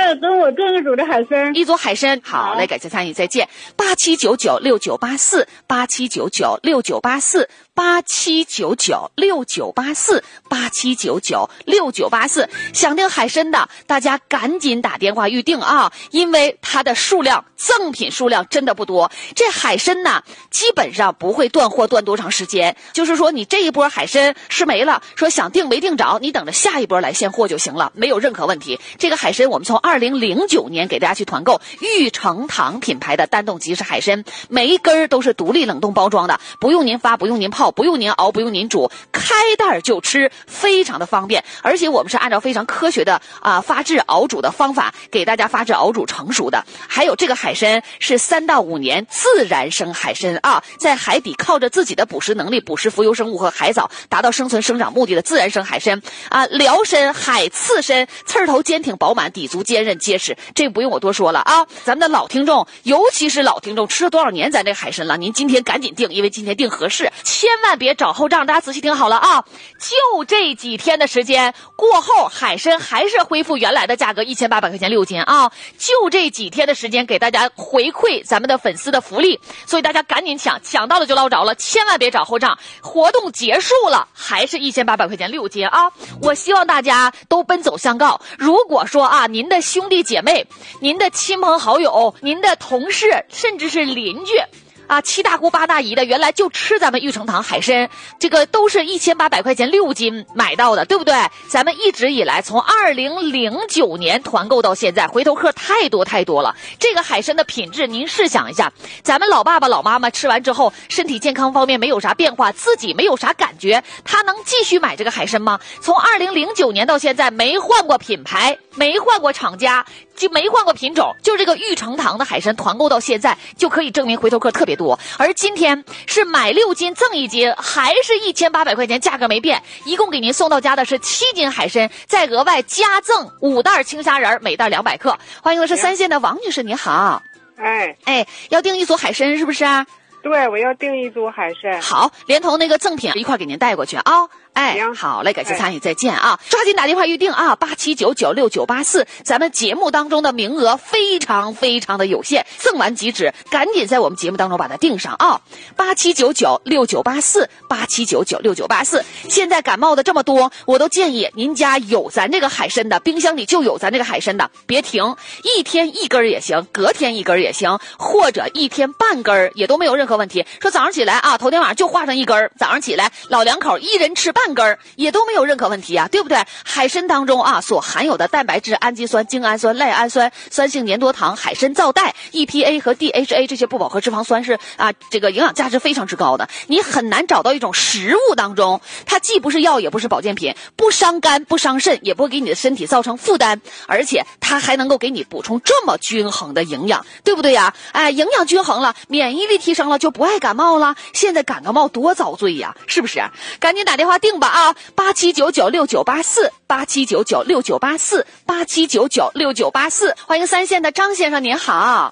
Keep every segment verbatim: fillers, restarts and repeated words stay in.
等我订一组的海参， 一组海参。好嘞，感谢参与，再见。八七九九六九八四，八七九九六九八四，八七九九六九八四，八七九九六九八四。想订海参的，大家赶紧打电话预定啊，因为它的数量，赠品数量真的不多。这海参呢，基本上不会断货断多长时间，就是说你这一波海参吃没了，说想订没订着，你等着下一波来现货就行了，没有任何问题。这个海参我们从二零零九年给大家去团购玉成堂品牌的单冻即食海参，每一根都是独立冷冻包装的，不用您发，不用您泡，不用您熬，不用您煮，开袋就吃，非常的方便。而且我们是按照非常科学的啊发制熬煮的方法给大家发制熬煮成熟的。还有这个海参是三到五年自然生海参啊，在海底靠着自己的捕食能力捕食浮游生物和海藻，达到生存生长目的的自然生海参啊，辽参、海刺参，刺头坚挺饱满，底足坚韧结实，这不用我多说了啊。咱们的老听众，尤其是老听众，吃了多少年咱这海参了？您今天赶紧订，因为今天订合适，千万别找后账。大家仔细听好了啊，就这几天的时间过后，海参还是恢复原来的价格，一千八百块钱六斤啊！就这几天的时间给大家回馈咱们的粉丝的福利，所以大家赶紧抢，抢到了就捞着了，千万别找后账。活动结束了，还是一千八百块钱六斤啊！我希望大家都奔走相告。如果说啊，您的兄弟姐妹、您的亲朋好友、您的同事，甚至是邻居啊，七大姑八大姨的，原来就吃咱们玉成堂海参，这个都是一千八百块钱六斤买到的，对不对？咱们一直以来从二零零九年团购到现在，回头客太多太多了。这个海参的品质，您试想一下，咱们老爸爸老妈妈吃完之后，身体健康方面没有啥变化，自己没有啥感觉，他能继续买这个海参吗？从二零零九年到现在，没换过品牌，没换过厂家，就没换过品种，就这个玉成堂的海参团购到现在，就可以证明回头客特别多。而今天是买六斤赠一斤，还是一千八百块钱，价格没变，一共给您送到家的是七斤海参，再额外加赠五袋青虾仁，每袋两百克。欢迎的是三线的王女士，您好。 哎哎，要订一组海参是不是啊？ 对，我要订一组海参。 好，连同那个赠品一块给您带过去啊。哎，好嘞，感谢参与，再见啊！抓紧打电话预定啊，八七九九六九八四，咱们节目当中的名额非常非常的有限，赠完即止，赶紧在我们节目当中把它订上啊！八七九九六九八四，八七九九六九八四。现在感冒的这么多，我都建议您家有咱这个海参的，冰箱里就有咱这个海参的，别停，一天一根也行，隔天一根也行，或者一天半根也都没有任何问题。说早上起来啊，头天晚上就化上一根，早上起来老两口一人吃半根也都没有任何问题啊，对不对？海参当中啊所含有的蛋白质、氨基酸、精氨酸、赖氨酸、酸性粘多糖、海参皂带、E P A 和 D H A 这些不饱和脂肪酸是啊，这个营养价值非常之高的。你很难找到一种食物当中，它既不是药也不是保健品，不伤肝不伤肾，也不会给你的身体造成负担，而且它还能够给你补充这么均衡的营养，对不对呀？哎，营养均衡了，免疫力提升了，就不爱感冒了。现在感个冒多遭罪呀，是不是？赶紧打电话订吧啊！八七九九六九八四，八七九九六九八四，八七九九六九八四。欢迎三线的张先生，您好。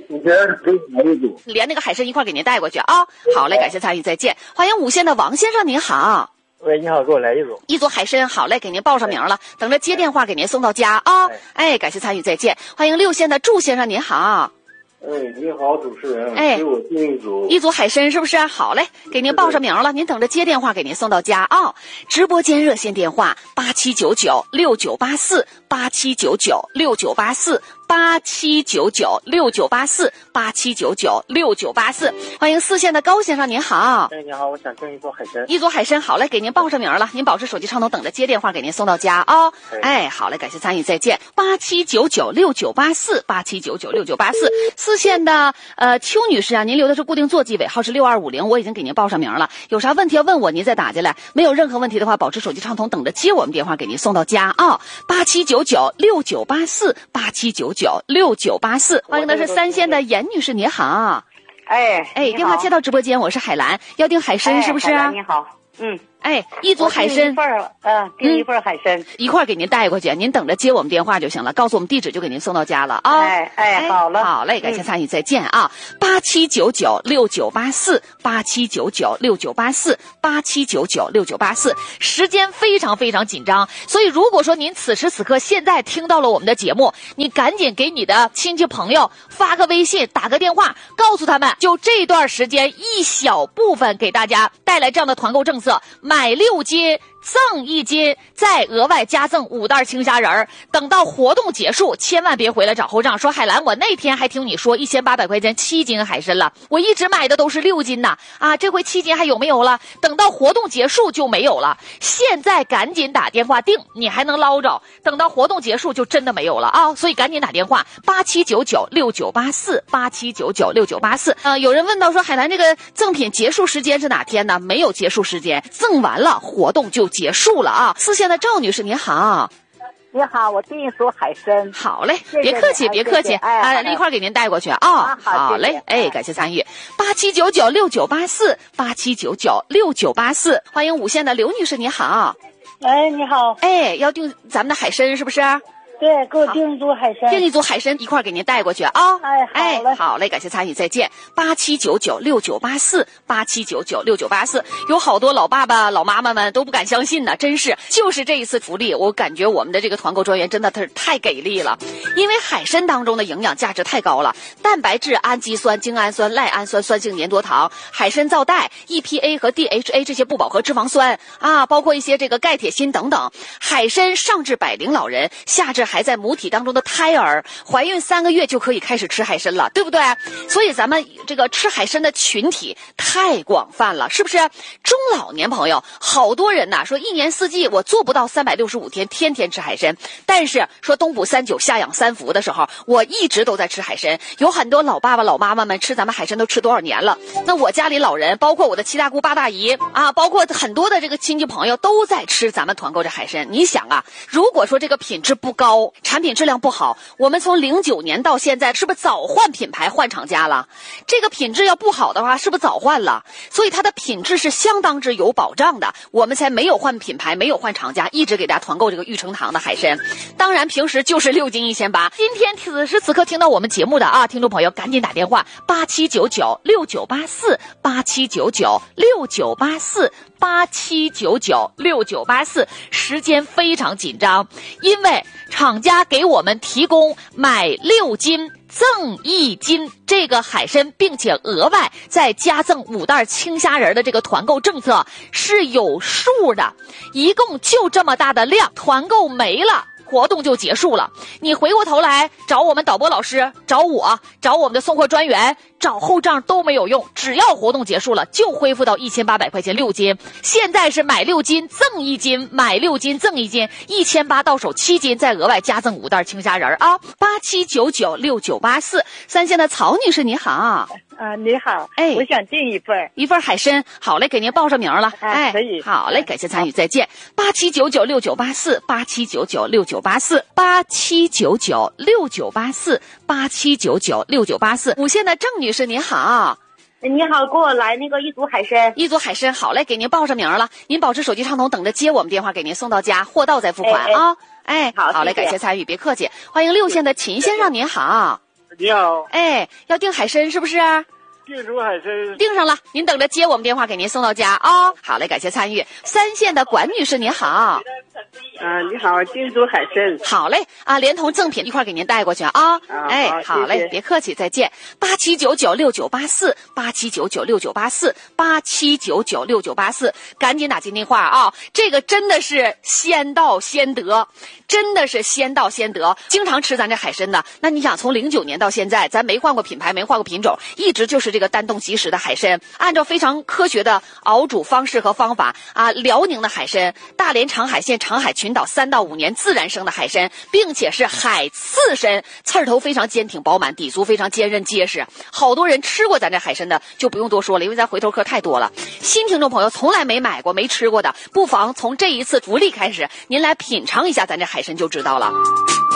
连那个海参一块给您带过去啊！好嘞，感谢参与，再见。欢迎五线的王先生，您好。 喂，你好，给我来一组。 一组海参，好嘞，给您报上名了，等着接电话给您送到家啊！哎，感谢参与，再见。欢迎六线的祝先生，您好。 哎，你好，主持人。 哎， 给我订一组。 一组海参是不是？好嘞，给您报上名了，您等着接电话给您送到家啊！直播间热线电话八七九九六九八四，八七九九六九八四，八七九九六九八四，八七九九六九八四。欢迎四线的高先生，您好。 哎，你好，我想订一组海参。 一组海参，好嘞，给您报上名了，您保持手机畅通，等着接电话给您送到家啊！哎，好嘞，感谢参与，再见。八七九九六九八四，八七九九六九八四。四线的呃邱女士啊，您留的是固定座机，尾号是六二五零，我已经给您报上名了。有啥问题要问我，您再打进来。没有任何问题的话，保持手机畅通，等着接我们电话给您送到家啊！八七九九六九八四，八七九九六九八四。欢迎的是三线的严女士，你好。 哎哎，电话接到直播间，我是海兰，要订海参、哎、是不是？ 海兰你好，嗯。 哎，一组海参， 订一份儿，嗯，订一份海参， 嗯，一块儿给您带过去，您等着接我们电话就行了，告诉我们地址就给您送到家了啊。 哎哎，好了， 好嘞，感谢参与，再见啊！八七九九六九八四，八七九九六九八四，八七九九六九八四，时间非常非常紧张，所以如果说您此时此刻现在听到了我们的节目，你赶紧给你的亲戚朋友发个微信，打个电话，告诉他们，就这段时间一小部分给大家带来这样的团购政策，买六斤赠一斤，再额外加赠五袋青虾仁儿。等到活动结束，千万别回来找后账，说海兰，我那天还听你说一千八百块钱七斤海参了，我一直买的都是六斤呐，啊，这回七斤还有没有了？等到活动结束就没有了。现在赶紧打电话订，你还能捞着，等到活动结束就真的没有了啊！所以赶紧打电话八七九九六九八四，八七九九六九八四。呃，有人问到说海兰这个赠品结束时间是哪天呢？没有结束时间，赠完了活动就结束了啊！四线的赵女士您好。 你好，我订一组海参。 好嘞， 谢谢别客气， 哎别客气， 谢谢哎啊， 好的一块儿给您带过去啊。 啊好好嘞， 谢谢哎，感谢参与，八七九九六九八四，八七九九六九八四，欢迎五线的刘女士，你好。 哎，你好， 哎，要订咱们的海参是不是？ 对，给我订一组海参。 订一组海参一块儿给您带过去啊。 哎好嘞好嘞，感谢参与，再见。八七九九六九八四，八七九九六九八四，有好多老爸爸、老妈妈们都不敢相信呢，真是，就是这一次福利，我感觉我们的这个团购专员真的是太给力了，因为海参当中的营养价值太高了，蛋白质、氨基酸、精氨酸、赖氨酸、酸性粘多糖、海参皂带、E P A 和 D H A 这些不饱和脂肪酸啊，包括一些这个钙、铁、锌等等。海参上至百龄老人，下至还在母体当中的胎儿，怀孕三个月就可以开始吃海参了，对不对？所以咱们这个吃海参的群体太广泛了，是不是？中老年朋友，好多人呐、啊、说一年四季我做不到三百六十五天天天吃海参，但是说冬补三九夏养三伏的时候，我一直都在吃海参。有很多老爸爸老妈妈们吃咱们海参都吃多少年了？那我家里老人，包括我的七大姑八大姨啊，包括很多的这个亲戚朋友都在吃咱们团购这海参。你想啊，如果说这个品质不高，产品质量不好，我们从零九年到现在是不是早换品牌换厂家了？这个品质要不好的话，是不是早换了？所以它的品质是相当之有保障的，我们才没有换品牌，没有换厂家，一直给大家团购这个玉成堂的海参。当然平时就是六斤一千八。今天此时此刻听到我们节目的啊，听众朋友赶紧打电话八七九九六九八四，八七九九六九八四，八七九九六九八四。时间非常紧张，因为厂家给我们提供买六斤赠一斤这个海参，并且额外再加赠五袋青虾仁的这个团购政策是有数的，一共就这么大的量，团购没了，活动就结束了。你回过头来找我们导播老师，找我，找我们的送货专员，找后账都没有用，只要活动结束了就恢复到一千八百块钱六斤。现在是买六斤赠一斤，买六斤赠一斤，一千八到手七斤，再额外加赠五袋青虾仁啊！八七九九六九八四，三线的曹女士你好。 啊，你好， 哎我想订一份。 一份海参，好嘞，给您报上名了。 哎可以好嘞，感谢参与，再见。八七九九六九八四，八七九九六九八四，八七九九六九八四，八七九九六九八四。五线的郑女士您好。 你好，给我来那个一组海参。 一组海参，好嘞，给您报上名了。您保持手机畅通，等着接我们电话，给您送到家，货到再付款啊。哎， 好好嘞， 谢谢感谢参与，别客气。欢迎六线的秦先生您好。 你好， 哎，要订海参是不是？ 订组海参。 订上了，您等着接我们电话，给您送到家啊、哦。好嘞，感谢参与。三线的管女士您好。 啊，你好，订组海参。 好嘞啊，连同赠品一块给您带过去啊。 啊哎， 好好嘞， 谢谢别客气，再见。八七九九六九八四，八七九九六九八四，八七九九六九八四，赶紧打进电话啊！这个真的是先到先得，真的是先到先得。经常吃咱这海参的，那你想从零九年到现在，咱没换过品牌，没换过品种，一直就是这个单冻即食的海参，按照非常科学的熬煮方式和方法啊，辽宁的海参，大连长海县长海群岛三到五年自然生的海参，并且是海刺参，刺儿头非常坚挺饱满，底足非常坚韧结实。好多人吃过咱这海参的就不用多说了，因为咱回头客太多了。新听众朋友从来没买过没吃过的，不妨从这一次福利开始，您来品尝一下咱这海参就知道了。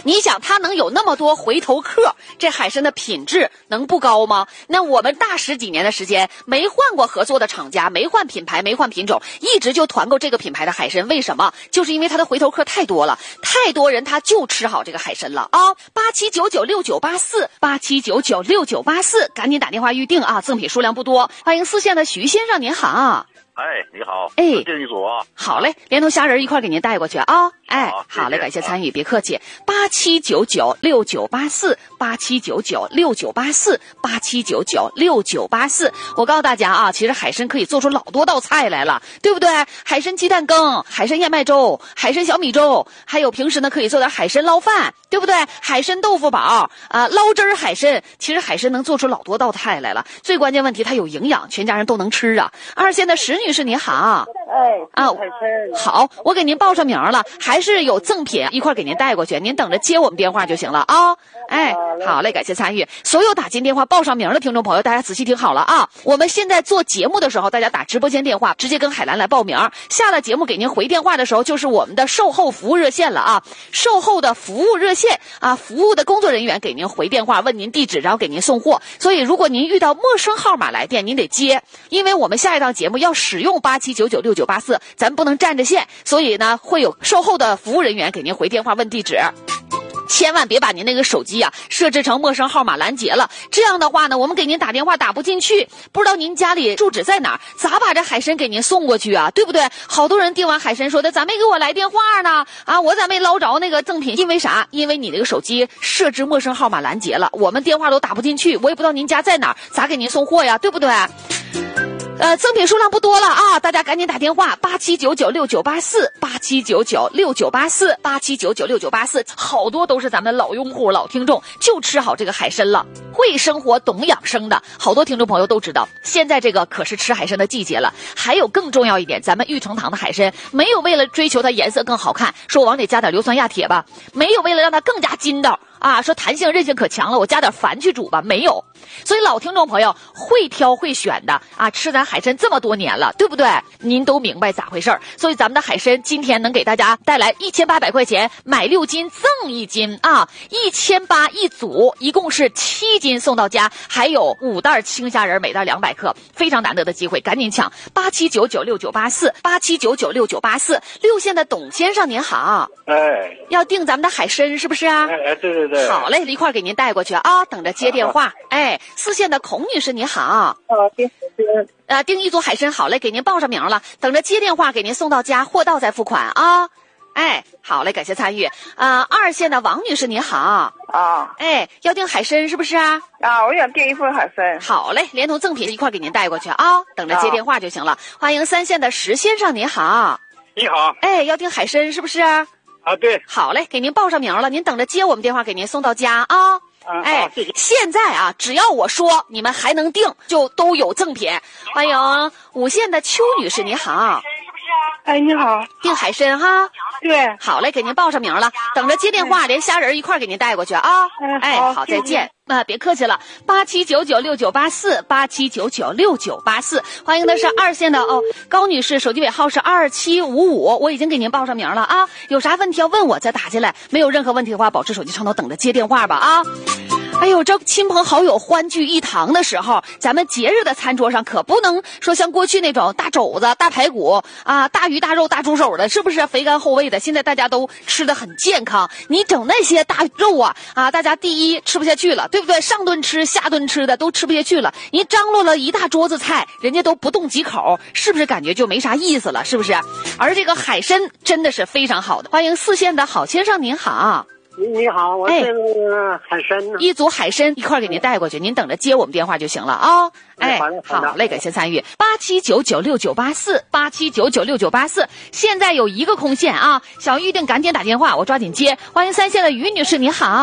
你想它能有那么多回头客，这海参的品质能不高吗？那我们大十几年的时间没换过合作的厂家，没换品牌，没换品种，一直就团购这个品牌的海参。为什么？就是因为它的回头客太多了，太多人他就吃好这个海参了啊！八七九九六九八四，八七九九六九八四，赶紧打电话预定啊！赠品数量不多。欢迎四线的徐先生，您好。 哎，你好， 哎， 订一组啊。 好嘞，连同虾仁一块给您带过去啊。哎， 好， 好嘞，感谢参与，别客气。八七九九六九八四，八七九九六九八四，八七九九六九八四。我告诉大家啊，其实海参可以做出老多道菜来了，对不对？海参鸡蛋羹、海参燕麦粥、海参小米粥，还有平时呢可以做点海参捞饭，对不对？海参豆腐煲啊，捞汁儿海参。其实海参能做出老多道菜来了，最关键问题它有营养，全家人都能吃啊。二线的石女士你好。 哎， 啊， 海参好，我给您报上名了，还是有赠品一块给您带过去，您等着接我们电话就行了啊。哎，好嘞，感谢参与。所有打进电话报上名的听众朋友，大家仔细听好了啊！我们现在做节目的时候，大家打直播间电话，直接跟海兰来报名。下了节目给您回电话的时候，就是我们的售后服务热线了啊！售后的服务热线啊，服务的工作人员给您回电话，问您地址，然后给您送货。所以，如果您遇到陌生号码来电，您得接，因为我们下一档节目要使用八七九九六九八四，咱不能占着线，所以呢，会有售后的服务人员给您回电话问地址。千万别把您那个手机啊设置成陌生号码拦截了，这样的话呢，我们给您打电话打不进去，不知道您家里住址在哪儿，咋把这海参给您送过去啊？对不对？好多人订完海参说的，咋没给我来电话呢？啊，我咋没捞着那个赠品？因为啥？因为你那个手机设置陌生号码拦截了，我们电话都打不进去，我也不知道您家在哪儿，咋给您送货呀？对不对？呃，赠品数量不多了啊，大家赶紧打电话八七九九六九八四，八七九九六九八四，八七九九六九八四，好多都是咱们的老用户、老听众，就吃好这个海参了。会生活、懂养生的好多听众朋友都知道，现在这个可是吃海参的季节了。还有更重要一点，咱们玉成堂的海参没有为了追求它颜色更好看，说往里加点硫酸亚铁吧，没有为了让它更加筋道啊，说弹性韧性可强了，我加点矾去煮吧，没有。所以老听众朋友会挑会选的啊，吃咱海参这么多年了，对不对？您都明白咋回事儿。所以咱们的海参今天能给大家带来一千八百块钱，买六斤赠一斤啊，一千八一组，一共是七斤送到家，还有五袋青虾仁，每袋两百克，非常难得的机会，赶紧抢八七九九六九八四，八七九九六九八四。六线的董先生您好， 哎， 要订咱们的海参是不是啊？ 哎哎，对对对。 好嘞，一块儿给您带过去啊，等着接电话。哎，四线的孔女士你好。 啊，订订呃，订一组海参，好嘞，给您报上名了，等着接电话给您送到家，货到再付款啊。哎，好嘞，感谢参与。呃，二线的王女士你好。 啊哎，要订海参是不是啊？ 啊，我想订一份海参。 好嘞，连同赠品一块给您带过去啊，等着接电话就行了。欢迎三线的石先生你好。 你好。 哎，要订海参是不是啊？ 啊，对。 好嘞，给您报上名了，您等着接我们电话给您送到家啊。 啊、 哎， 谢谢。 现在啊，只要我说你们还能订，就都有赠品。欢迎五线的邱女士，你好。 哎，你好， 订海参哈。 对， 好嘞，给您报上名了，等着接电话，连虾仁一块给您带过去啊。 嗯、 哎， 好， 好，再见。啊、呃，别客气了，八七九九六九八四，八七九九六九八四，欢迎的是二线的哦，高女士，手机尾号是二七五五，我已经给您报上名了啊。有啥问题要问我再打进来，没有任何问题的话，保持手机畅通，等着接电话吧啊。哎呦，这亲朋好友欢聚一堂的时候，咱们节日的餐桌上可不能说像过去那种大肘子、大排骨啊、大鱼大肉、大猪手的，是不是肥甘厚味的？现在大家都吃得很健康，你整那些大肉啊啊，大家第一吃不下去了，对不对？上顿吃下顿吃的都吃不下去了，你张罗了一大桌子菜，人家都不动几口，是不是感觉就没啥意思了？是不是？而这个海参真的是非常好的。欢迎四线的郝先生，您好。 你你好，我是海参呢、 哎。一组海参一块给您带过去，您等着接我们电话就行了啊。哎， 好嘞， 好嘞，感谢参与。八七九九六九八四，八七九九六九八四，现在有一个空线啊，想预定赶紧打电话，我抓紧接。欢迎三线的于女士，你好。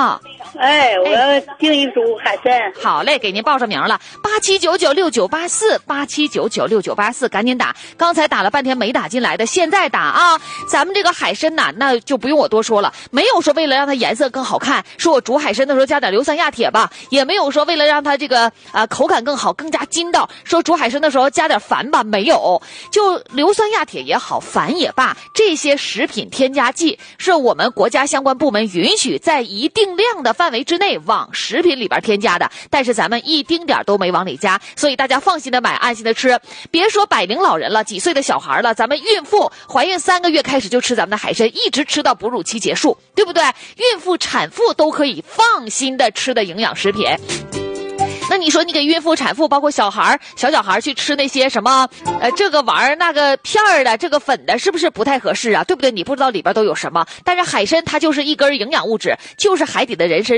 哎，我要订一株海参。 好嘞，给您报上名了，八七九九六九八四，八七九九六九八四，赶紧打。刚才打了半天没打进来的，现在打啊！咱们这个海参呐，那就不用我多说了，没有说为了让它颜色更好看，说我煮海参的时候加点硫酸亚铁吧，也没有说为了让它这个啊、呃、口感更好，更加筋道，说煮海参的时候加点矾吧，没有。就硫酸亚铁也好，矾也罢，这些食品添加剂是我们国家相关部门允许在一定量的范围之内往食品里边添加的，但是咱们一丁点都没往里加，所以大家放心的买，安心的吃。别说百龄老人了，几岁的小孩了，咱们孕妇怀孕三个月开始就吃咱们的海参，一直吃到哺乳期结束，对不对？孕妇、产妇都可以放心的吃的营养食品。那你说你给孕妇、产妇，包括小孩、小小孩去吃那些什么，呃，这个玩意儿、那个片儿的、这个粉的，是不是不太合适啊？对不对？你不知道里边都有什么。但是海参它就是一根营养物质，就是海底的人参。